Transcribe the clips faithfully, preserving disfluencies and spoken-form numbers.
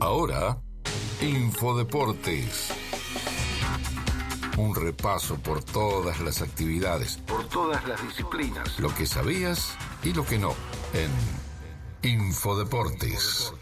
Ahora, Infodeportes. Un repaso por todas las actividades, por todas las disciplinas, lo que sabías y lo que no, en Infodeportes.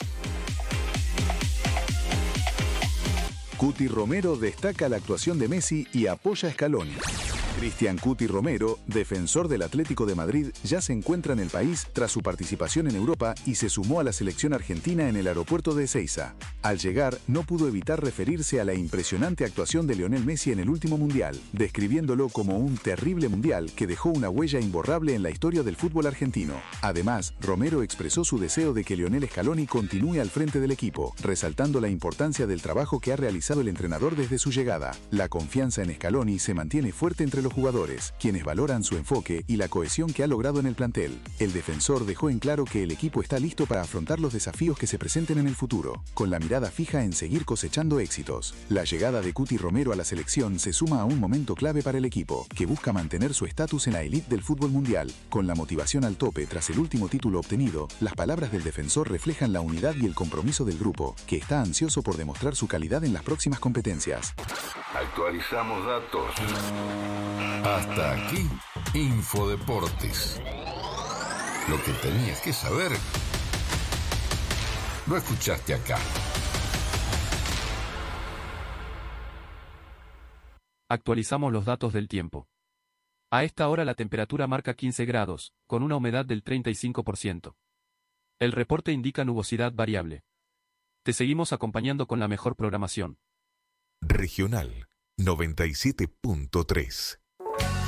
Cuti Romero destaca la actuación de Messi y apoya a Scaloni. Cristian Cuti Romero, defensor del Atlético de Madrid, ya se encuentra en el país tras su participación en Europa y se sumó a la selección argentina en el aeropuerto de Ezeiza. Al llegar, no pudo evitar referirse a la impresionante actuación de Lionel Messi en el último mundial, describiéndolo como un terrible mundial que dejó una huella imborrable en la historia del fútbol argentino. Además, Romero expresó su deseo de que Lionel Scaloni continúe al frente del equipo, resaltando la importancia del trabajo que ha realizado el entrenador desde su llegada. La confianza en Scaloni se mantiene fuerte entre los jugadores, quienes valoran su enfoque y la cohesión que ha logrado en el plantel. El defensor dejó en claro que el equipo está listo para afrontar los desafíos que se presenten en el futuro, con la mirada fija en seguir cosechando éxitos. La llegada de Cuti Romero a la selección se suma a un momento clave para el equipo, que busca mantener su estatus en la élite del fútbol mundial. Con la motivación al tope tras el último título obtenido, las palabras del defensor reflejan la unidad y el compromiso del grupo, que está ansioso por demostrar su calidad en las próximas competencias. Actualizamos datos. Hasta aquí, Infodeportes. Lo que tenías que saber, lo escuchaste acá. Actualizamos los datos del tiempo. A esta hora la temperatura marca quince grados, con una humedad del treinta y cinco por ciento. El reporte indica nubosidad variable. Te seguimos acompañando con la mejor programación. Regional noventa y siete punto tres.